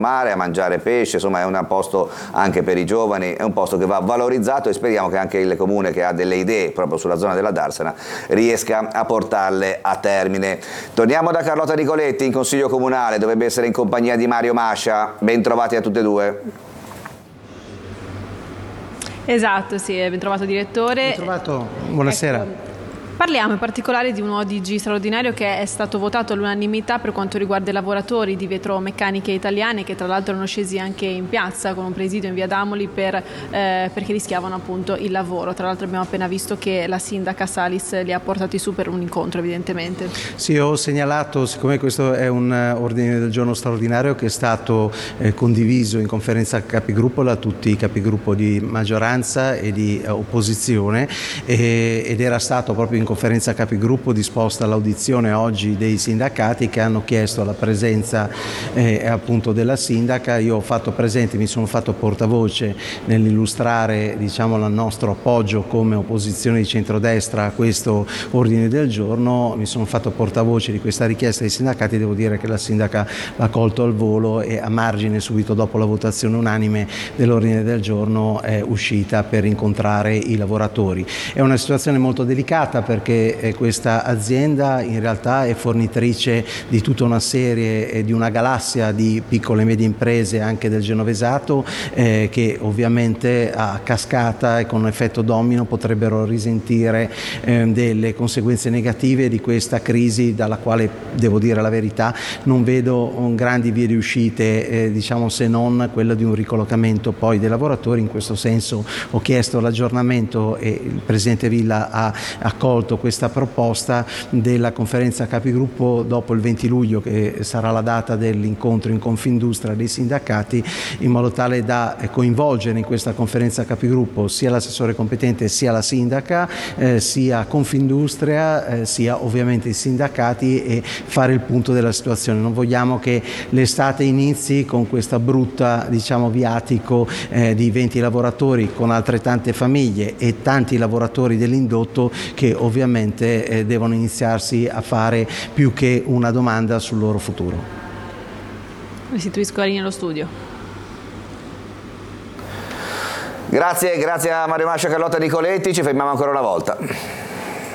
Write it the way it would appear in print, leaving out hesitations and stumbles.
mare, a mangiare pesce, insomma è un posto anche per i giovani, è un posto che va valorizzato e speriamo che anche il comune, che ha delle idee proprio sulla zona della Darsena, riesca a portarle a termine. Torniamo da Carlotta Nicoletti in Consiglio Comunale, dovrebbe essere in compagnia di Mario Mascia. Ben trovati a tutte e due. Esatto, sì, ben trovato direttore. Ben trovato, buonasera. Ecco, parliamo in particolare di un ODG straordinario che è stato votato all'unanimità per quanto riguarda i lavoratori di vetromeccaniche italiane, che tra l'altro erano scesi anche in piazza con un presidio in via Damoli perché rischiavano appunto il lavoro. Tra l'altro abbiamo appena visto che la sindaca Salis li ha portati su per un incontro, evidentemente. Sì, ho segnalato, siccome questo è un ordine del giorno straordinario che è stato condiviso in conferenza capigruppo da tutti i capigruppo di maggioranza e di opposizione ed era stato proprio in conferenza capigruppo disposta l'audizione oggi dei sindacati che hanno chiesto la presenza appunto della sindaca. Io ho fatto presente, mi sono fatto portavoce nell'illustrare diciamo il nostro appoggio come opposizione di centrodestra a questo ordine del giorno, mi sono fatto portavoce di questa richiesta dei sindacati. Devo dire che la sindaca l'ha colto al volo e a margine subito dopo la votazione unanime dell'ordine del giorno è uscita per incontrare i lavoratori. È una situazione molto delicata perché questa azienda in realtà è fornitrice di tutta una serie, di una galassia di piccole e medie imprese anche del Genovesato che ovviamente a cascata e con effetto domino potrebbero risentire delle conseguenze negative di questa crisi, dalla quale devo dire la verità non vedo grandi vie di uscite diciamo, se non quella di un ricollocamento poi dei lavoratori. In questo senso ho chiesto l'aggiornamento e il Presidente Villa ha accolto questa proposta della conferenza capigruppo dopo il 20 luglio che sarà la data dell'incontro in Confindustria dei sindacati, in modo tale da coinvolgere in questa conferenza capigruppo sia l'assessore competente sia la sindaca, sia Confindustria, sia ovviamente i sindacati e fare il punto della situazione. Non vogliamo che l'estate inizi con questa brutta diciamo viatico di 20 lavoratori con altrettante famiglie e tanti lavoratori dell'indotto che ovviamente devono iniziarsi a fare più che una domanda sul loro futuro. Restituisco la linea allo studio. Grazie a Mario Mascia e Carlotta Nicoletti, ci fermiamo ancora una volta.